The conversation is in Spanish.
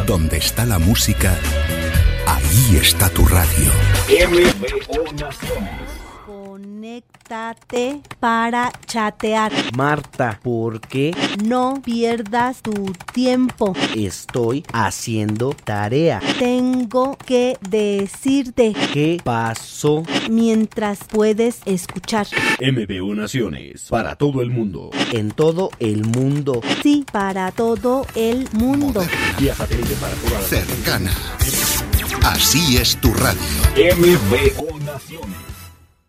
Donde está la música, ahí está tu radio. MBO Naciones. Conéctate para chatear. Marta, ¿por qué? No pierdas tu tiempo. Estoy haciendo tarea. Tengo que decirte ¿Qué pasó? mientras puedes escuchar. MBO Naciones. Para todo el mundo. En todo el mundo. Sí, para todo el mundo. Vía satélite para toda la Cercana. Así es tu radio. MBO Naciones.